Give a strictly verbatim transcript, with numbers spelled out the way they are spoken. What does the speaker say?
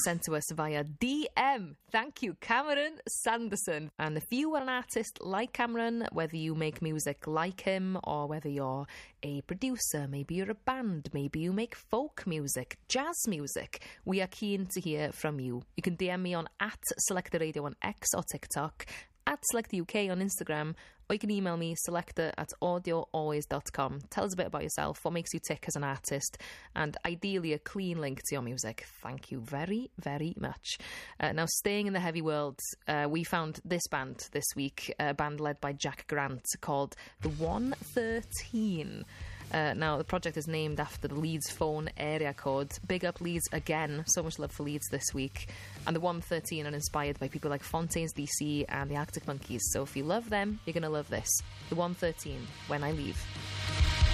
sent to us via D M. Thank you, Cameron Sanderson. And if you are an artist like Cameron, whether you make music like him or whether you're a producer, maybe you're a band, maybe you make folk music, jazz music, we are keen to hear from you. You can D M me on at Selector Radio on X or TikTok, at Selector U K on Instagram, or you can email me, selector at audio always dot com. Tell us a bit about yourself, what makes you tick as an artist, and ideally a clean link to your music. Thank you very, very much. Uh, now, staying in the heavy world, uh, we found this band this week, a band led by Jack Grant called The one thirteen. Uh, now, the project is named after the Leeds phone area code. Big up Leeds again. So much love for Leeds this week. And the one thirteen are inspired by people like Fontaines D C and the Arctic Monkeys. So if you love them, you're going to love this. The one thirteen, When I Leave.